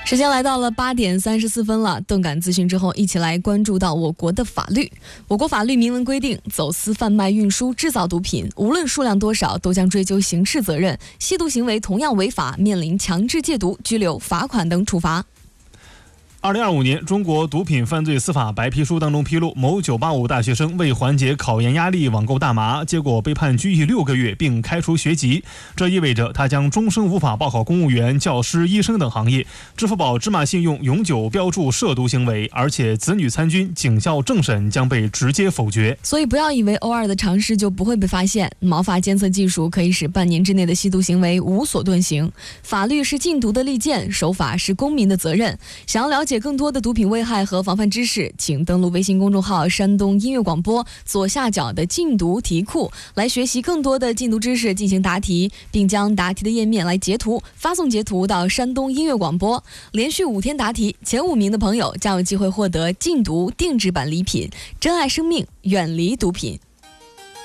时间来到了8点34分了，动感资讯之后，一起来关注到我国的法律。我国法律明文规定，走私、贩卖、运输、制造毒品，无论数量多少，都将追究刑事责任。吸毒行为同样违法，面临强制戒毒、拘留、罚款等处罚。 2025年中国毒品犯罪司法白皮书当中披露，某985大学生为缓解考研压力网购大麻，结果被判拘役6个月并开除学籍。这意味着他将终生无法报考公务员、教师、医生等行业。支付宝芝麻信用永久标注涉毒行为，而且子女参军、警校政审将被直接否决。 所以不要以为偶尔的尝试就不会被发现，毛发监测技术可以使半年之内的吸毒行为无所遁形。法律是禁毒的利剑，守法是公民的责任。想要了解更多的毒品危害和防范知识，请登录微信公众号山东音乐广播左下角的禁毒题库，来学习更多的禁毒知识，进行答题，并将答题的页面来截图，发送截图到山东音乐广播。连续5天答题，前5名的朋友将有机会获得禁毒定制版礼品，珍爱生命，远离毒品。